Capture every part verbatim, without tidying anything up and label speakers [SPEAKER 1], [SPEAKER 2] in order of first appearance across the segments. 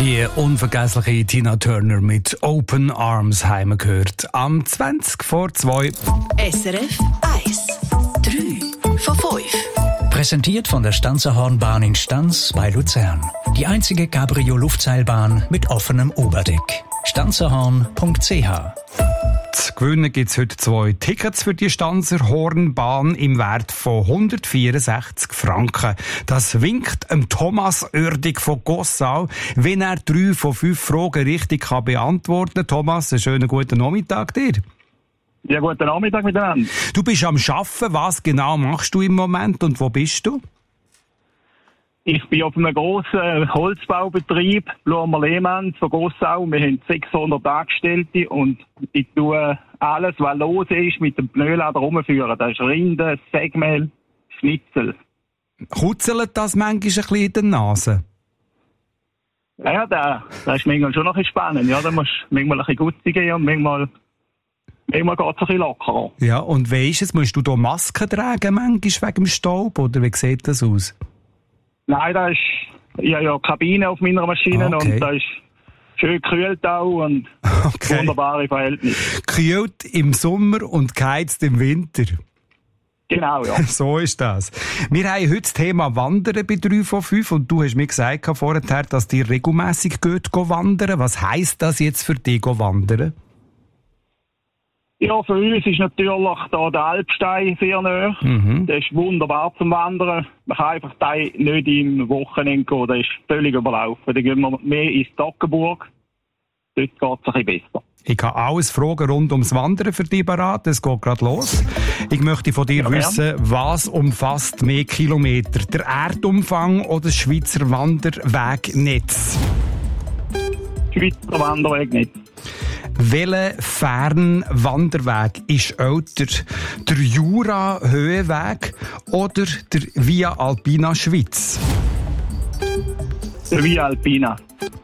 [SPEAKER 1] Die unvergessliche Tina Turner mit Open Arms haben wir gehört. Am zwanzig vor zwei.
[SPEAKER 2] S R F eins. drei von fünf.
[SPEAKER 3] Präsentiert von der Stanzerhornbahn in Stanz bei Luzern. Die einzige Cabrio-Luftseilbahn mit offenem Oberdeck. stanzerhorn punkt c h.
[SPEAKER 1] Zu gewinnen gibt es heute zwei Tickets für die Stanzerhornbahn im Wert von hundertvierundsechzig Franken. Das winkt dem Thomas Oerdig von Gossau, wenn er drei von fünf Fragen richtig kann beantworten kann. Thomas, einen schönen guten Nachmittag dir.
[SPEAKER 4] Ja, guten Nachmittag miteinander.
[SPEAKER 1] Du bist am Arbeiten. Was genau machst du im Moment und wo bist du?
[SPEAKER 4] Ich bin auf einem grossen Holzbaubetrieb, Blumer Lehmann von Gossau. Wir haben sechshundert Angestellte und ich tue alles, was los ist, mit dem Pneulader rumführen. Das ist Rinde, Sägemehl, Schnitzel.
[SPEAKER 1] Kutzelt das manchmal ein bisschen in der Nase?
[SPEAKER 4] Ja, das, das ist manchmal schon noch ein bisschen spannend. Ja, da musst du manchmal ein bisschen Gutze geben und manchmal, manchmal geht es ein bisschen lockerer.
[SPEAKER 1] Ja, und wie ist es? Musst du da Masken tragen manchmal wegen dem Staub oder wie sieht das aus?
[SPEAKER 4] Nein, da ist ja, ja Kabine auf meiner Maschine
[SPEAKER 1] okay.
[SPEAKER 4] Und da ist schön gekühlt auch und
[SPEAKER 1] okay.
[SPEAKER 4] Wunderbare Verhältnisse.
[SPEAKER 1] Gekühlt im Sommer und geheizt im Winter.
[SPEAKER 4] Genau, ja.
[SPEAKER 1] So ist das. Wir haben heute das Thema Wandern bei drei von fünf und du hast mir gesagt vorher, dass dir regelmässig geht wandern. Was heisst das jetzt für dich, wandern?
[SPEAKER 4] Ja, für uns ist natürlich da der Alpstein sehr nahe. Mhm. Der ist wunderbar zum Wandern. Man kann einfach da nicht im Wochenende gehen, der ist völlig überlaufen. Dann gehen wir mehr ins Toggenburg. Dort geht es ein bisschen besser. Ich
[SPEAKER 1] habe alles Fragen rund ums Wandern für dich parat. Es geht gerade los. Ich möchte von dir ja, wissen, was umfasst mehr Kilometer? Der Erdumfang oder das Schweizer Wanderwegnetz?
[SPEAKER 4] Schweizer Wanderwegnetz.
[SPEAKER 1] Welcher Fernwanderweg ist älter? Der Jura-Höhenweg oder der Via Alpina Schweiz?
[SPEAKER 4] Der Via Alpina.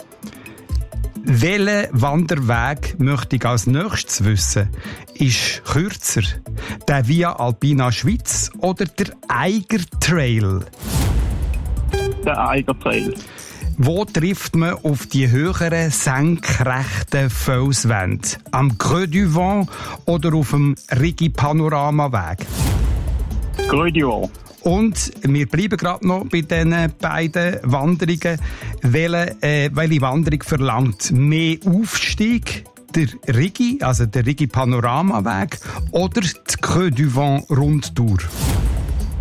[SPEAKER 1] Welcher Wanderweg möchte ich als nächstes wissen? Ist kürzer der Via Alpina Schweiz oder der Eiger Trail?
[SPEAKER 4] Der Eiger Trail.
[SPEAKER 1] Wo trifft man auf die höheren, senkrechten Felswände? Am Creux du Vent oder auf dem Rigi Panoramaweg?
[SPEAKER 4] Creux du Vent.
[SPEAKER 1] Und wir bleiben gerade noch bei diesen beiden Wanderungen. Welche, äh, welche Wanderung verlangt mehr Aufstieg? Der Rigi, also der Rigi Panoramaweg oder die Creux du Vent Rundtour?